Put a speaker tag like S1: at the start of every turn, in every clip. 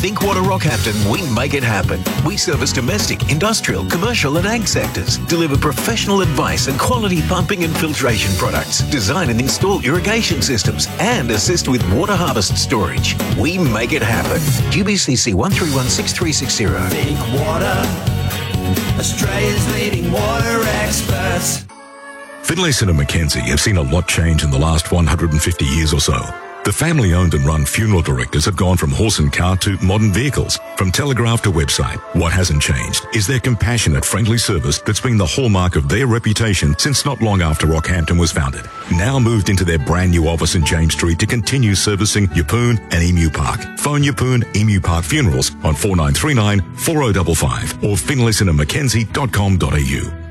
S1: Thinkwater Rockhampton, we make it happen. We service domestic, industrial, commercial and ag sectors. Deliver professional advice and quality pumping and filtration products. Design and install irrigation systems and assist with water harvest storage. We make it happen. QBCC 1316360.
S2: Thinkwater, Australia's leading water experts.
S3: Finlayson and Mackenzie have seen a lot change in the last 150 years or so. The family-owned and run funeral directors have gone from horse and cart to modern vehicles, from telegraph to website. What hasn't changed is their compassionate, friendly service that's been the hallmark of their reputation since not long after Rockhampton was founded. Now moved into their brand new office in James Street to continue servicing Yeppoon and Emu Park. Phone Yeppoon Emu Park Funerals on 4939 4055 or finlaysonandmackenzie.com.au.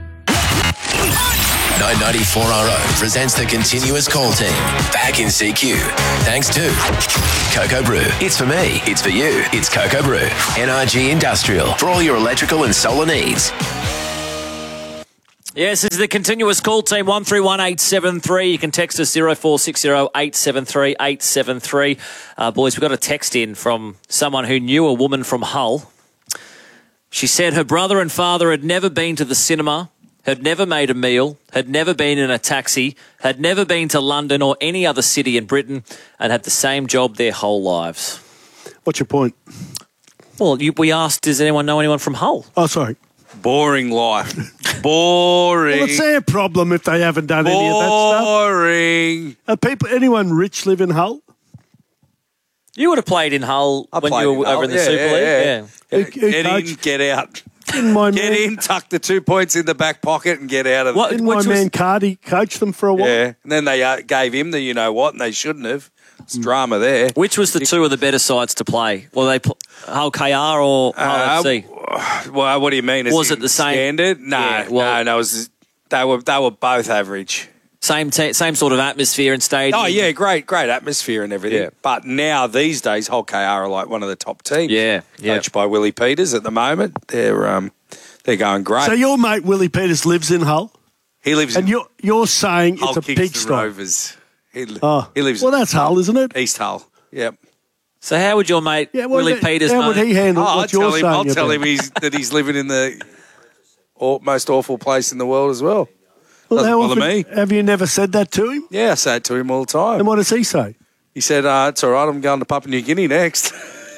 S4: 994RO presents the continuous call team. Back in CQ. Thanks to Cocoa Brew. It's for me. It's for you. It's Cocoa Brew. NRG Industrial. For all your electrical and solar needs.
S5: Yes, this is the continuous call team, 131873. You can text us 0460 873 873. Boys, we got a text in from someone who knew a woman from Hull. She said her brother and father had never been to the cinema, had never made a meal, had never been in a taxi, had never been to London or any other city in Britain, and had the same job their whole lives.
S6: What's your point?
S5: Well, we asked, does anyone know anyone from Hull?
S6: Oh, sorry.
S7: Boring life. Boring.
S6: Well, it's their problem if they haven't done any of that stuff.
S7: Boring.
S6: Anyone rich live in Hull?
S5: You would have played in Hull when you were over in the Super League.
S6: Who
S7: Get in, get out. Get in, tuck the 2 points in the back pocket and get out of there.
S6: Didn't my man Cardi coach them for a while?
S7: Yeah, and then they gave him the you-know-what, and they shouldn't have. It's drama there.
S5: Which was the two of the better sides to play? Well, Hull KR or Hull FC?
S7: Well, what do you mean?
S5: Was it the same
S7: standard? No,
S5: Yeah, well-
S7: no. They were both average.
S5: Same sort of atmosphere and stadium.
S7: Oh yeah, great atmosphere and everything.
S5: Yeah.
S7: But now these days, Hull KR are like one of the top teams.
S5: Yeah.
S7: Coached by Willie Peters at the moment. They're going great.
S6: So your mate Willie Peters lives in Hull?
S7: He lives
S6: And
S7: in
S6: you're saying
S7: Hull
S6: it's a
S7: Kingston
S6: pigsty?
S7: Rovers. He lives
S6: Well, that's Hull, isn't it?
S7: East Hull. Yep.
S5: So how would your mate Willie Peters
S6: How
S5: know?
S6: would he handle
S7: I'll
S6: what you're saying?
S7: I'll tell
S6: about?
S7: him that he's living in the most awful place in the world as well.
S6: Well,
S7: Doesn't
S6: how
S7: bother
S6: often-
S7: me.
S6: Have you never said that to him?
S7: Yeah, I say it to him all the time.
S6: And what does he say?
S7: He said, it's all right, I'm going to Papua New Guinea next.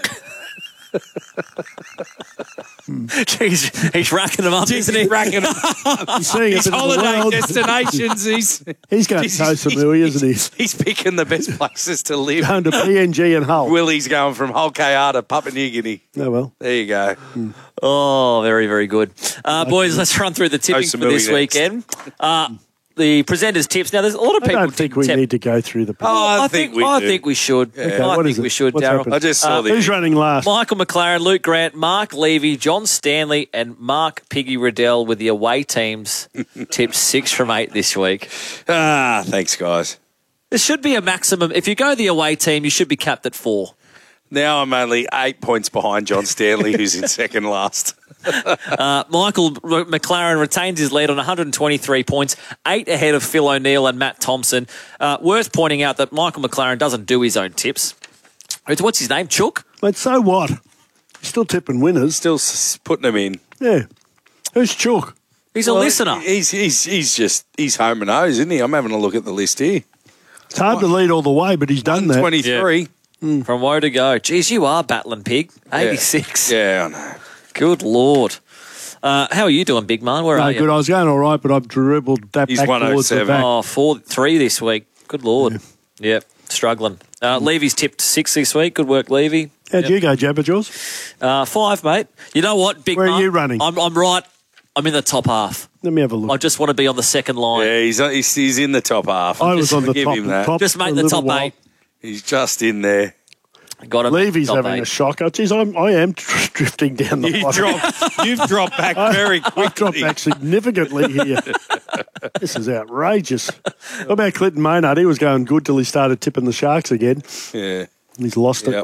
S5: Jeez, he's racking them up, isn't he?
S7: Racking them
S6: He's seeing a
S7: His
S6: bit of the
S7: holiday
S6: world.
S7: destinations,
S6: He's going to Koh Samui, isn't he?
S7: He's picking the best places to live.
S6: Going to PNG and Hull.
S7: Willie's going from Hull KR to Papua New Guinea.
S6: Oh, well.
S7: There you go.
S5: Oh, very, very good. Boys, let's run through the tipping for this weekend. The presenters' tips. Now, there's a lot of
S6: I
S5: people.
S6: don't think we need to go through the...
S7: I think we
S5: should.
S6: Okay,
S5: I
S6: what
S5: think
S6: is it?
S5: we should,
S6: What's
S5: Daryl.
S6: happened?
S7: I just saw
S6: Who's running last?
S5: Michael McLaren, Luke Grant, Mark Levy, John Stanley, and Mark Piggy Riddell with the away teams tipped 6 from 8 this week.
S7: Thanks, guys.
S5: There should be a maximum. If you go the away team, you should be capped at 4.
S7: Now I'm only 8 points behind John Stanley, who's in second last.
S5: Michael McLaren retains his lead on 123 points, 8 ahead of Phil O'Neill and Matt Thompson. Worth pointing out that Michael McLaren doesn't do his own tips. What's his name? Chook?
S6: Mate, so what? He's still tipping winners.
S7: Still putting them in.
S6: Yeah. Who's Chook?
S5: He's a listener.
S7: He's home and hose, isn't he? I'm having a look at the list here.
S6: It's hard to lead all the way, but he's done that.
S7: 23.
S5: From woe to go. Jeez, you are battling, Pig. 86.
S7: Yeah, I know.
S5: Good Lord. How are you doing, big man? Where are you?
S6: Good. I was going all right, but I've dribbled that
S7: He's
S6: back towards the
S7: 107.
S6: back.
S5: Oh, 4-3 this week. Good Lord. Yep, struggling. Levy's tipped 6 this week. Good work, Levy.
S6: How'd you go, Jabba Jaws?
S5: 5, mate. You know what, big
S6: Where
S5: man?
S6: are you running?
S5: I'm right. I'm in the top half.
S6: Let me have a look.
S5: I just want to be on the second line.
S7: Yeah, he's in the top half.
S6: I was on the
S7: give
S6: top.
S7: him that.
S6: top
S5: Just make
S6: for a
S5: the
S6: little
S5: top
S6: while.
S5: 8.
S7: He's just in there.
S5: Got him.
S6: Levy's
S5: top
S6: having
S5: 8.
S6: a shocker. Geez, I am drifting down the bottom.
S7: You've dropped back very quickly.
S6: I've dropped back significantly here. This is outrageous. What about Clinton Maynard? He was going good till he started tipping the Sharks again.
S7: Yeah.
S6: He's lost it.
S7: Yep.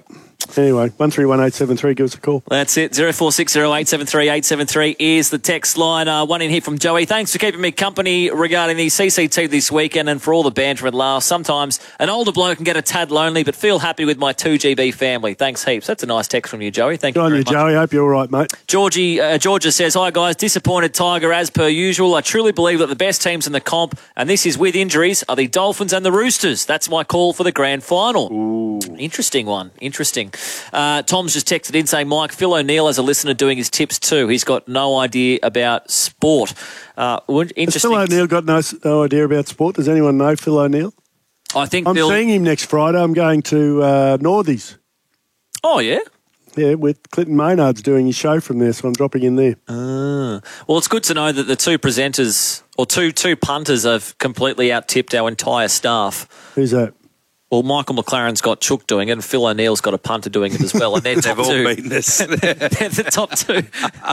S6: Anyway, 131873, give us a call.
S5: That's it. 0460873873 is the text line. One in here from Joey. Thanks for keeping me company regarding the CCT this weekend and for all the banter and laughs. Sometimes an older bloke can get a tad lonely, but feel happy with my 2GB family. Thanks heaps. That's a nice text from you, Joey. Thank you
S6: Good on
S5: very
S6: you,
S5: much.
S6: Joey. Hope you're all right, mate.
S5: Georgia says, hi guys, disappointed Tiger as per usual. I truly believe that the best teams in the comp, and this is with injuries, are the Dolphins and the Roosters. That's my call for the grand final.
S6: Ooh.
S5: Interesting one. Interesting. Tom's just texted in saying, Mike, Phil O'Neill as a listener doing his tips too. He's got no idea about sport. Interesting.
S6: Has Phil O'Neill got no idea about sport? Does anyone know Phil O'Neill?
S5: I think
S6: I'm seeing him next Friday. I'm going to Northies.
S5: Oh, yeah?
S6: Yeah, with Clinton Maynard's doing his show from there, so I'm dropping in there.
S5: Well, it's good to know that the two presenters, or two punters, have completely out-tipped our entire staff.
S6: Who's that?
S5: Well, Michael McLaren's got Chook doing it, and Phil O'Neill's got a punter doing it as well. And they're top
S7: They've all
S5: two.
S7: been this.
S5: They're the top two.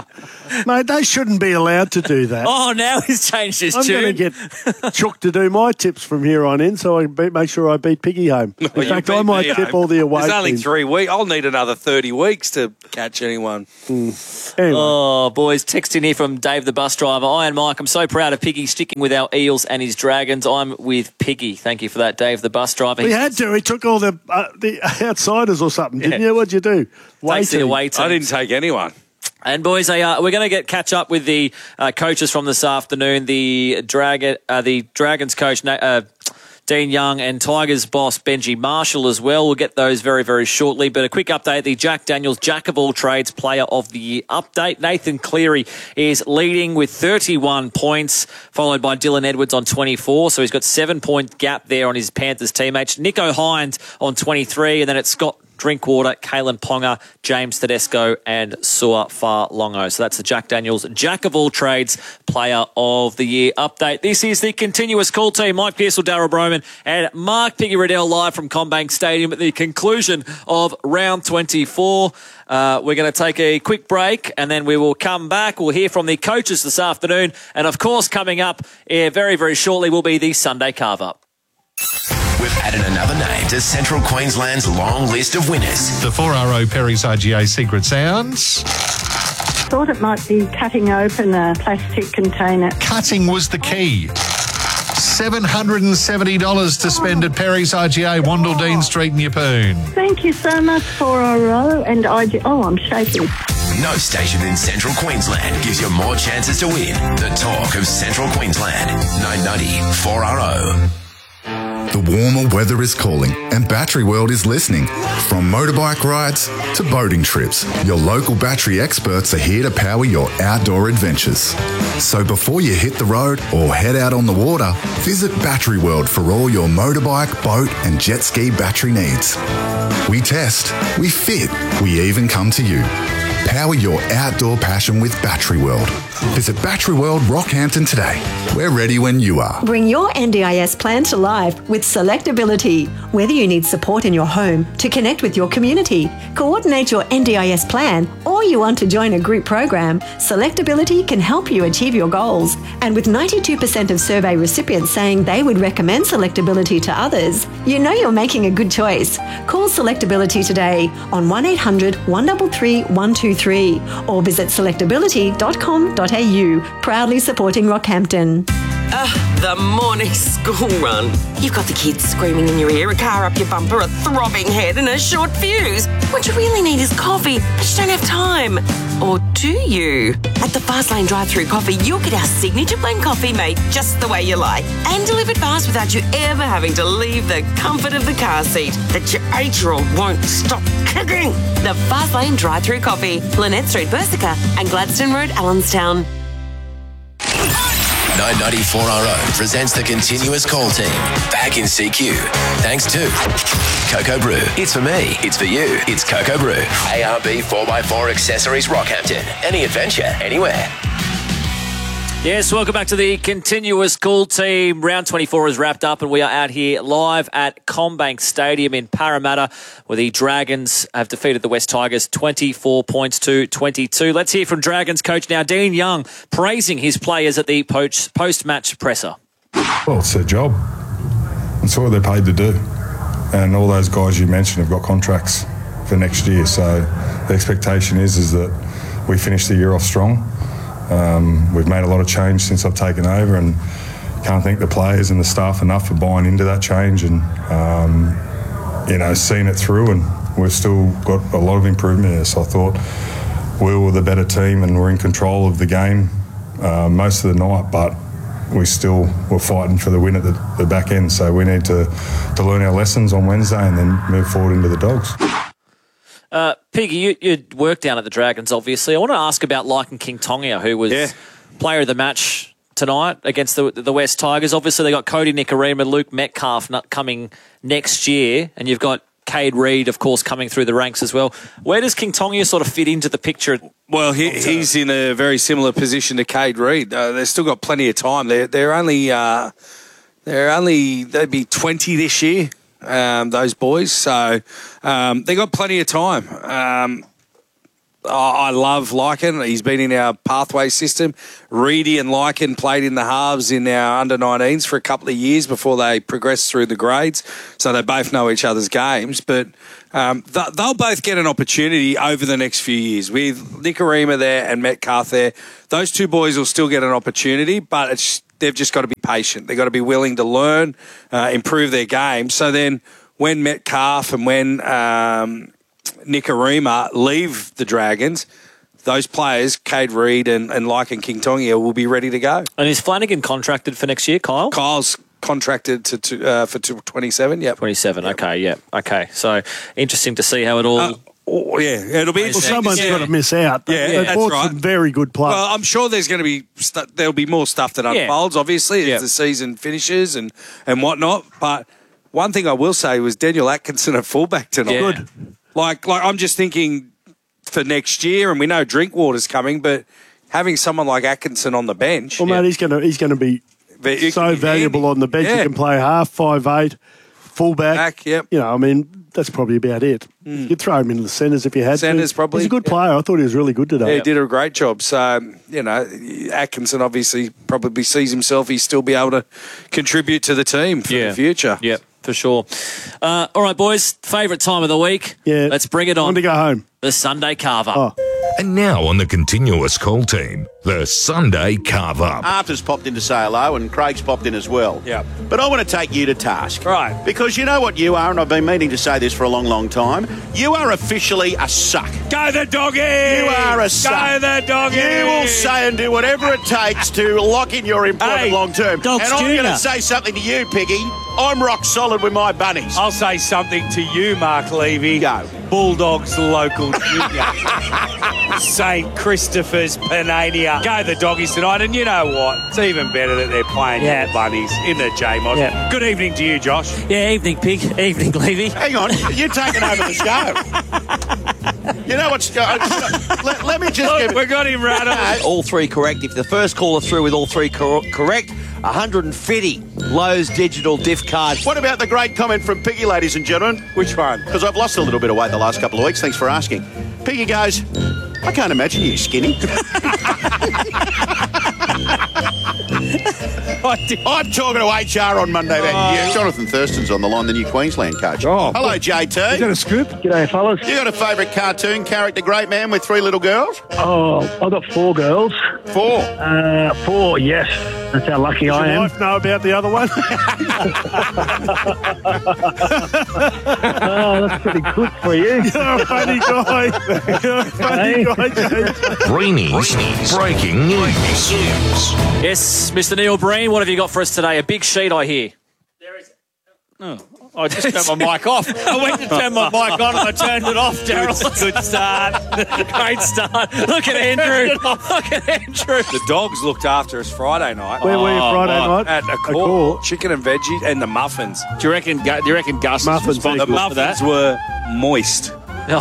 S6: Mate, they shouldn't be allowed to do that.
S5: Oh, now he's changed his
S6: I'm
S5: tune.
S6: going to get Chook to do my tips from here on in, so I make sure I beat Piggy home. In fact, I might tip all the away
S7: There's only
S6: teams.
S7: 3 weeks. I'll need another 30 weeks to catch anyone.
S6: Anyway.
S5: Oh, boys, text in here from Dave the bus driver. Iron Mike, I'm so proud of Piggy sticking with our Eels and his Dragons. I'm with Piggy. Thank you for that, Dave the bus driver.
S6: We had to. He took all the outsiders or something, didn't you? What'd you do?
S5: Takes the away teams.
S7: I didn't take anyone.
S5: And boys, we're going to catch up with the coaches from this afternoon. The Dragons coach Dean Young and Tigers boss Benji Marshall as well. We'll get those very, very shortly. But a quick update, the Jack Daniels Jack of all trades player of the year update. Nathan Cleary is leading with 31 points, followed by Dylan Edwards on 24. So he's got 7-point gap there on his Panthers teammates. Nico Hines on 23, and then it's Scott Drinkwater, Kalen Ponga, James Tedesco and Sua Fa'alongo. So that's the Jack Daniels Jack of all trades player of the year update. This is the continuous call team. Mike Pearsall, Darryl Broman and Mark Piggy Riddell live from CommBank Stadium at the conclusion of round 24. We're going to take a quick break and then we will come back. We'll hear from the coaches this afternoon. And of course, coming up very, very shortly will be the Sunday carve-up.
S4: We've added another name to Central Queensland's long list of winners.
S8: The 4RO Perry's RGA Secret Sounds.
S9: Thought it might be cutting open a plastic container.
S8: Cutting was the key. $770 to spend at Perry's RGA, Wandle Street in Yeppoon.
S9: Thank you so much, 4RO and IG. Oh, I'm shaking.
S4: No station in Central Queensland gives you more chances to win. The talk of Central Queensland. 990 4RO.
S10: The warmer weather is calling and Battery World is listening. From motorbike rides to boating trips, your local battery experts are here to power your outdoor adventures. So before you hit the road or head out on the water, visit Battery World for all your motorbike, boat and jet ski battery needs. We test, we fit, we even come to you. Power your outdoor passion with Battery World. Visit Battery World Rockhampton today. We're ready when you are.
S11: Bring your NDIS plan to life with Selectability. Whether you need support in your home to connect with your community, coordinate your NDIS plan, or you want to join a group program, Selectability can help you achieve your goals. And with 92% of survey recipients saying they would recommend Selectability to others, you know you're making a good choice. Call Selectability today on 1800 133 123 or visit selectability.com.au. Proudly supporting Rockhampton.
S12: The morning school run. You've got the kids screaming in your ear, a car up your bumper, a throbbing head and a short fuse. What you really need is coffee, but you don't have time. Or do you? At the Fastlane drive-thru coffee, you'll get our signature blend coffee made just the way you like and delivered fast without you ever having to leave the comfort of the car seat that your 8-year-old won't stop kicking. The Fastlane drive-thru coffee, Lynette Street, Bersica and Gladstone Road, Allenstown.
S4: 994RO presents the continuous call team. Back in CQ. Thanks to Cocoa Brew. It's for me. It's for you. It's Cocoa Brew. ARB 4x4 Accessories Rockhampton. Any adventure, anywhere.
S5: Yes, welcome back to the continuous call team. Round 24 is wrapped up and we are out here live at CommBank Stadium in Parramatta where the Dragons have defeated the West Tigers 24 points to 22. Let's hear from Dragons coach now, Dean Young, praising his players at the post-match presser.
S13: Well, it's their job. It's what they're paid to do. And all those guys you mentioned have got contracts for next year. So the expectation is that we finish the year off strong. We've made a lot of change since I've taken over, and can't thank the players and the staff enough for buying into that change and seeing it through. And we've still got a lot of improvement here. So I thought we were the better team and we're in control of the game most of the night, but we still were fighting for the win at the back end. So we need to learn our lessons on Wednesday and then move forward into the Dogs.
S5: Piggy, you work down at the Dragons, obviously. I want to ask about Lycan King Tongia, who was player of the match tonight against the West Tigers. Obviously, they got Cody Nikorima, Luke Metcalf coming next year, and you've got Cade Reid, of course, coming through the ranks as well. Where does King Tongia sort of fit into the picture?
S7: Well, he's in a very similar position to Cade Reid. They've still got plenty of time. They'd be 20 this year. Those boys, so they got plenty of time. I love Lycan. He's been in our pathway system. Reedy and Lycan played in the halves in our under-19s for a couple of years before they progressed through the grades, so they both know each other's games. But they'll both get an opportunity over the next few years. With Nikorima there and Metcalf there, those two boys will still get an opportunity, but they've just got to be patient. They've got to be willing to learn, improve their game. So then when Metcalf and when Nikorima leave the Dragons, those players, Cade Reid and Lycan King Tongia, will be ready to go. And
S5: is Flanagan contracted for next year, Kyle?
S7: Kyle's contracted for 27, yep.
S5: 27, yep. Okay. So interesting to see how it all...
S7: it'll be interesting.
S6: Well, someone's got to miss out.
S7: They
S6: bought some very good players.
S7: Well, I'm sure there'll be more stuff that unfolds, obviously, as the season finishes and whatnot. But one thing I will say was Daniel Atkinson at fullback tonight.
S5: Yeah.
S7: Good. Like I'm just thinking for next year, and we know Drinkwater's coming, but having someone like Atkinson on the bench.
S6: Well, mate, he's going to be so valuable on the bench.
S7: Yeah.
S6: He can play half, 5'8", fullback.
S7: Yep.
S6: That's probably about it. You'd throw him in the centres if you had
S7: centres,
S6: to.
S7: probably.
S6: He's a good player. I thought he was really good today.
S7: Yeah, he did a great job. So, Atkinson obviously probably sees himself. He'll still be able to contribute to the team for the future.
S5: Yep, for sure. All right, boys, favourite time of the week.
S6: Yeah.
S5: Let's bring it on.
S6: Time to go home.
S5: The Sunday Carve-Up.
S6: Oh.
S3: And now on the continuous call team, the Sunday Carve-Up.
S14: Arthur's popped in to say hello and Craig's popped in as well.
S7: Yeah.
S14: But I want to take you to task.
S7: Right.
S14: Because you know what you are, and I've been meaning to say this for a long, long time. You are officially a suck.
S7: Go the doggy!
S14: You are a suck.
S7: Go the doggy!
S14: You will say and do whatever it takes to lock in your employment long term.
S5: Dogs
S14: and I'm
S5: Junior.
S14: going to say something to you, Piggy. I'm rock solid with my bunnies.
S7: I'll say something to you, Mark Levy.
S14: Go.
S7: Bulldogs local junior. St. Christopher's Panania. Go the doggies tonight, and you know what? It's even better that they're playing the bunnies in the J-Mod.
S5: Yeah.
S7: Good evening to you, Josh.
S5: Yeah, evening, Pig. Evening, Levy.
S14: Hang on, you're taking over the show. You know what's... let me just give it...
S7: We got him right on.
S15: All three correct. If the first caller through with all three correct, 150 Lowe's digital diff card.
S14: What about the great comment from Piggy, ladies and gentlemen?
S7: Which one?
S14: Because I've lost a little bit of weight the last couple of weeks. Thanks for asking. Piggy goes, I can't imagine you skinny. I'm talking to HR on Monday about you. Jonathan Thurston's on the line, the new Queensland coach.
S6: Oh.
S14: Hello, JT.
S6: Is that a scoop?
S16: G'day, fellas.
S14: You got a favourite cartoon character, great man, with 3 little girls?
S16: Oh, I've got 4 girls.
S14: 4?
S16: 4, yes. That's how lucky I am.
S6: Does your wife know about the other one?
S16: Oh, that's pretty good for you.
S6: You're a funny guy. You're a funny guy, James.
S3: Breeny's breaking news.
S5: Yes, Mr. Neil Breen, what have you got for us today? A big sheet, I hear.
S7: I just turned my mic off.
S5: I went to turn my mic on and I turned it off, Daryl.
S7: Good start.
S5: Great start. Look at Andrew. Look at Andrew.
S7: The dogs looked after us Friday night.
S6: Where were you Friday night?
S7: At a court. Chicken and veggie and the muffins.
S5: Do you reckon Gus
S6: Muffins,
S5: is responsible
S7: The
S5: for that?
S7: muffins were moist.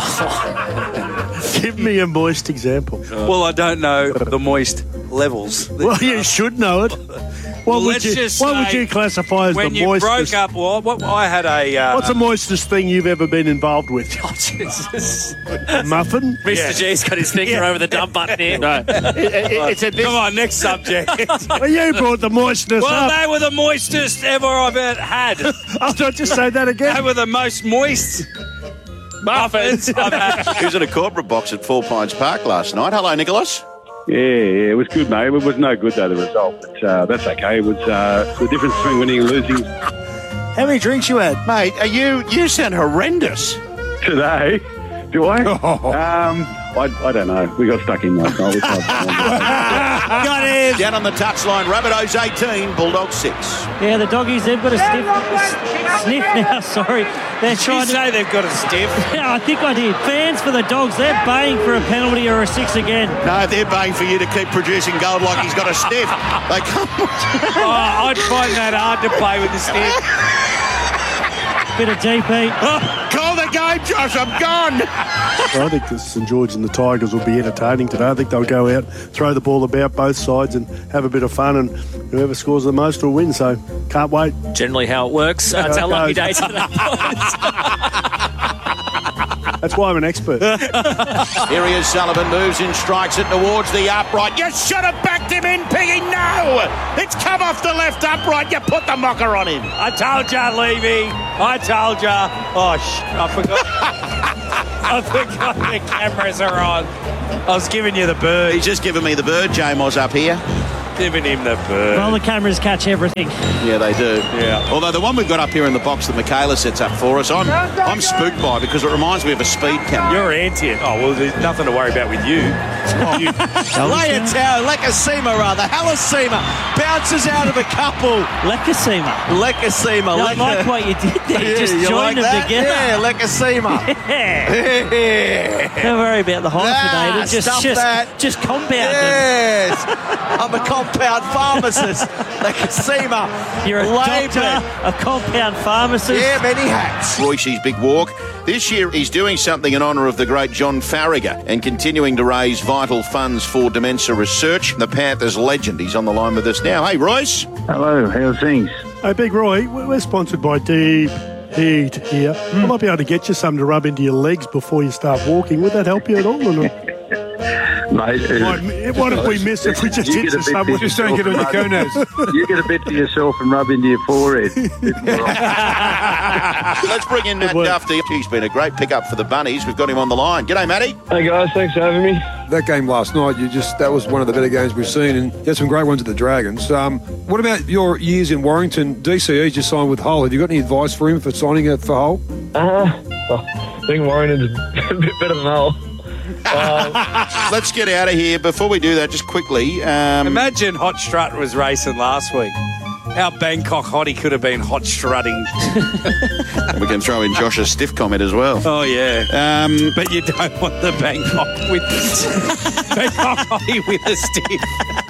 S6: Give me a moist example.
S7: Well, I don't know the moist levels.
S6: Well, you should know it. What would you classify as the
S7: when you
S6: moistest?
S7: broke up? Well, I had a.
S6: What's the moistest thing you've ever been involved with?
S5: Oh, Jesus.
S6: Muffin?
S5: Mr. G's got his finger over the dump button here.
S6: No.
S7: Come on, next subject.
S6: Well, you brought the moistness
S7: Well,
S6: up.
S7: they were the moistest ever I've ever had.
S6: I'll not just say that again.
S7: They were the most moist.
S14: Muffins.
S17: He was at a corporate box at Four Pines Park last night. Hello, Nicholas.
S16: Yeah, it was good, mate. It was no good, though, the result. But that's okay. It was the difference between winning and losing.
S6: How many drinks you had?
S14: Mate, you sound horrendous.
S16: Today, do I? I don't know. We got stuck in last night.
S14: Got him. Down on the touchline, Rabbitohs 18, Bulldogs 6.
S18: Yeah, the doggies, they've got a sniff now, sorry. They're trying to
S7: say they've got a stiff?
S18: Yeah, I think I did. Fans for the Dogs, they're baying for a penalty or a 6 again.
S14: No, they're baying for you to keep producing gold like he's got a stiff. They can't.
S7: I'd find that hard to play with the stiff.
S18: Bit of GP.
S14: Call the game, Josh. I'm gone.
S6: I think the St George and the Tigers will be entertaining today. I think they'll go out, throw the ball about both sides and have a bit of fun, and whoever scores the most will win. So can't wait.
S5: Generally how it works. It's our lucky day today.
S6: That's why I'm an expert.
S14: Here he is, Sullivan moves in, strikes it towards the upright. You should have backed him in, Piggy. No! It's come off the left upright. You put the mocker on him.
S7: I told ya, Levy. I told ya. Oh, I forgot. I forgot the cameras are on. I was giving you the bird.
S14: He's just giving me the bird, J-Moz up here.
S7: Giving him the bird.
S18: Well, the cameras catch everything.
S14: Yeah, they do.
S7: Yeah.
S14: Although the one we've got up here in the box that Michaela sets up for us, I'm spooked by because it reminds me of a speed camera.
S7: You're anti it. Oh, well, there's nothing to worry about with you.
S15: Leitao, Lekasima rather. Halasima bounces out of a couple.
S18: Lekasima.
S15: I
S18: like what you did there.
S15: Yeah,
S18: just
S15: you
S18: join
S15: like
S18: them
S15: that?
S18: together.
S15: Yeah, Lekasima.
S18: Yeah. Don't worry about the hyphenated. Just compound
S15: yes.
S18: them.
S15: I'm a compound pharmacist. Lekasima.
S18: You're a doctor, a compound pharmacist.
S15: Yeah, many hats.
S14: Royce's big walk. This year he's doing something in honour of the great John Farragher and continuing to raise vital funds for dementia research. The Panthers legend. He's on the line with us now. Hey, Royce.
S16: Hello, how's things?
S6: Hey, Big Roy, we're sponsored by Deep Heat here. I might be able to get you some to rub into your legs before you start walking. Would that help you at all or not?
S16: Mate,
S6: what if we miss if we just hit you somewhere?
S16: Just don't get on your conos. You get a bit to yourself and rub into your forehead.
S14: Let's bring in Matt Duffy. He's been a great pickup for the Bunnies. We've got him on the line. G'day, Matty.
S19: Hey, guys. Thanks for having me.
S20: That game last night, that was one of the better games we've seen, and you had some great ones at the Dragons. What about your years in Warrington? DCE just signed with Hull. Have you got any advice for him for signing it for Hull?
S19: I think Warrington's a bit better than Hull.
S14: Let's get out of here. Before we do that, just quickly.
S7: Imagine Hot Strut was racing last week. How Bangkok hottie could have been hot strutting.
S14: We can throw in Josh's stiff comment as well.
S7: Oh, yeah. But you don't want the Bangkok with Bangkok hottie with a stiff.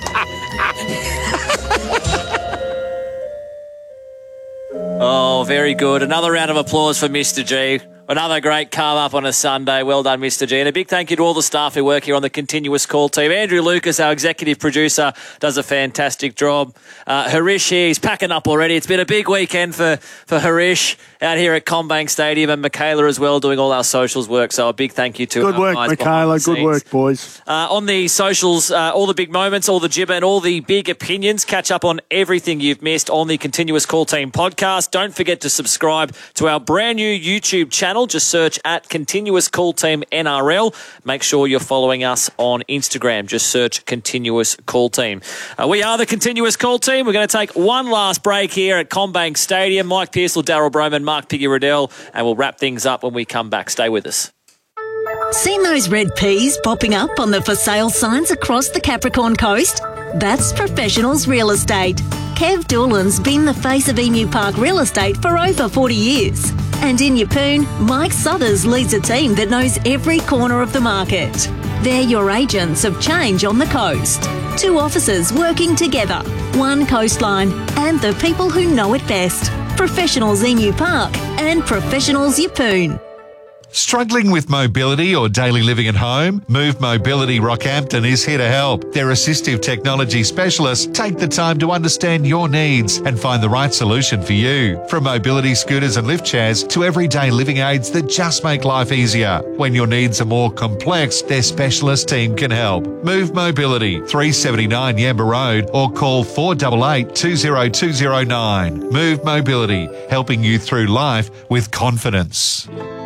S5: Oh, very good. Another round of applause for Mr. G. Another great come up on a Sunday. Well done, Mr. G. And a big thank you to all the staff who work here on the Continuous Call team. Andrew Lucas, our executive producer, does a fantastic job. Harish here, he's packing up already. It's been a big weekend for Harish out here at CommBank Stadium, and Michaela as well doing all our socials work. So a big thank you to
S6: Good work, Michaela. Good work, boys.
S5: On the socials, all the big moments, all the gibber and all the big opinions. Catch up on everything you've missed on the Continuous Call Team podcast. Don't forget to subscribe to our brand new YouTube channel. Just search at Continuous Call Team NRL. Make sure you're following us on Instagram. Just search Continuous Call Team. We are the Continuous Call Team. We're going to take one last break here at CommBank Stadium. Mike Pearsall, Daryl Broman, Mark Piggy Riddell, and we'll wrap things up when we come back. Stay with us.
S11: Seen those red peas popping up on the for sale signs across the Capricorn coast? That's Professionals Real Estate. Kev Doolan's been the face of Emu Park Real Estate for over 40 years. And in Yeppoon, Mike Suthers leads a team that knows every corner of the market. They're your agents of change on the coast. 2 offices working together, 1 coastline, and the people who know it best. Professionals Emu Park and Professionals Yeppoon.
S8: Struggling with mobility or daily living at home? Move Mobility Rockhampton is here to help. Their assistive technology specialists take the time to understand your needs and find the right solution for you. From mobility scooters and lift chairs to everyday living aids that just make life easier. When your needs are more complex, their specialist team can help. Move Mobility, 379 Yamba Road, or call 488 20209. Move Mobility, helping you through life with confidence.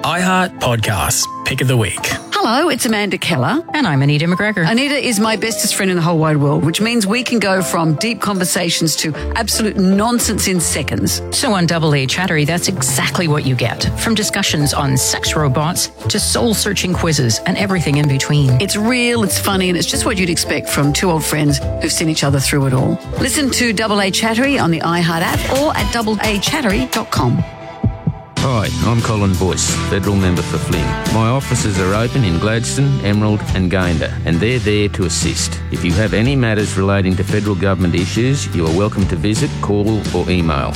S21: iHeart Podcasts, Pick of the Week.
S22: Hello, it's Amanda Keller.
S23: And I'm Anita McGregor.
S22: Anita is my bestest friend in the whole wide world, which means we can go from deep conversations to absolute nonsense in seconds.
S23: So on Double A Chattery, that's exactly what you get. From discussions on sex robots to soul-searching quizzes and everything in between.
S22: It's real, it's funny, and it's just what you'd expect from two old friends who've seen each other through it all. Listen to Double A Chattery on the iHeart app or at doubleachattery.com.
S24: Hi, I'm Colin Boyce, Federal Member for Flynn. My offices are open in Gladstone, Emerald and Gayndah, and they're there to assist. If you have any matters relating to federal government issues, you are welcome to visit, call or email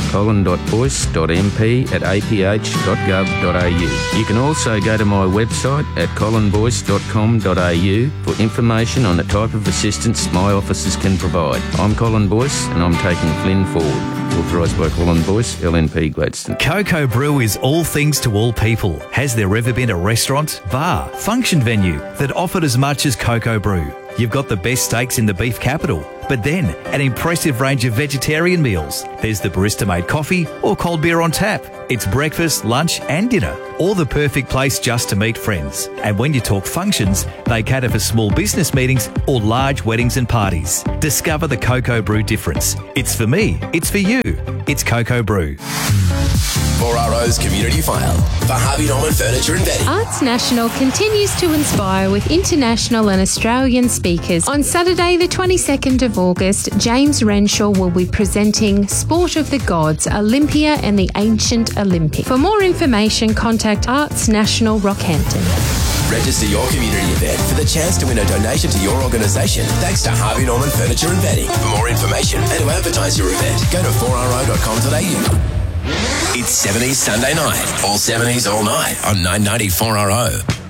S24: colin.boyce.mp@aph.gov.au. You can also go to my website at colinboyce.com.au for information on the type of assistance my offices can provide. I'm Colin Boyce and I'm taking Flynn forward. Authorised by Colin Boyce, LNP Gladstone.
S25: Coco Brew is all things to all people. Has there ever been a restaurant, bar, function venue that offered as much as Coco Brew? You've got the best steaks in the beef capital, but then an impressive range of vegetarian meals. There's the barista-made coffee or cold beer on tap. It's breakfast, lunch and dinner, or the perfect place just to meet friends. And when you talk functions, they cater for small business meetings or large weddings and parties. Discover the Coco Brew difference. It's for me, it's for you. It's Coco Brew.
S4: 4RO's Community File for Harvey Norman Furniture and Bedding.
S26: Arts National continues to inspire with international and Australian speakers. On Saturday the 22nd of August, James Renshaw will be presenting Sport of the Gods, Olympia and the Ancient Olympic. For more information, contact Arts National Rockhampton.
S4: Register your community event for the chance to win a donation to your organisation thanks to Harvey Norman Furniture and Bedding. For more information and to advertise your event, go to 4ro.com.au. It's 70s Sunday night. All 70s all night on 990 4RO.